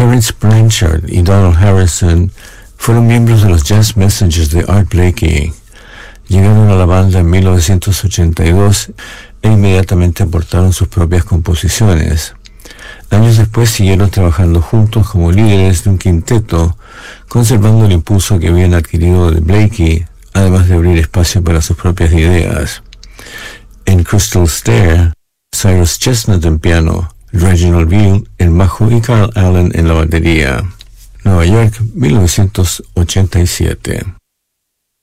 Terence Blanchard y Donald Harrison fueron miembros de los Jazz Messengers de Art Blakey. Llegaron a la banda en 1982 e inmediatamente aportaron sus propias composiciones. Años después siguieron trabajando juntos como líderes de un quinteto, conservando el impulso que habían adquirido de Blakey, además de abrir espacio para sus propias ideas. En Crystal Stair, Cyrus Chestnut en piano, Reginald Beale en bajo y Carl Allen en la batería. Nueva York, 1987.